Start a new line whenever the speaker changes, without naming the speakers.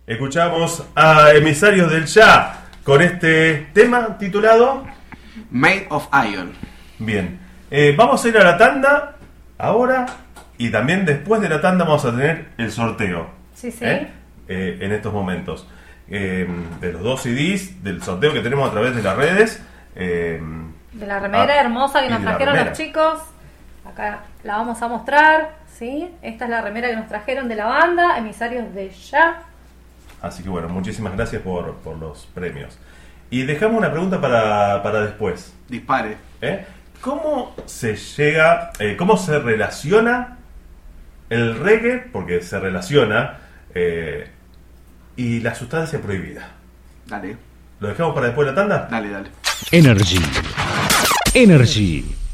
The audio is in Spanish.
Escuchamos a Emisarios del Ya con este tema titulado
Made of Iron.
Bien, vamos a ir a la tanda ahora y también después de la tanda vamos a tener el sorteo.
Sí.
En estos momentos. De los 2 CDs, del sorteo que tenemos a través de las redes.
De la remera hermosa que nos trajeron los chicos. Acá la vamos a mostrar. ¿Sí? Esta es la remera que nos trajeron de la banda, Emisarios de Ya.
Así que bueno, muchísimas gracias por los premios. Y dejamos una pregunta para después.
Dispare.
¿Cómo se llega, cómo se relaciona el reggae, porque se relaciona, y la sustancia prohibida?
Dale.
¿Lo dejamos para después de la tanda?
Dale.
Energy.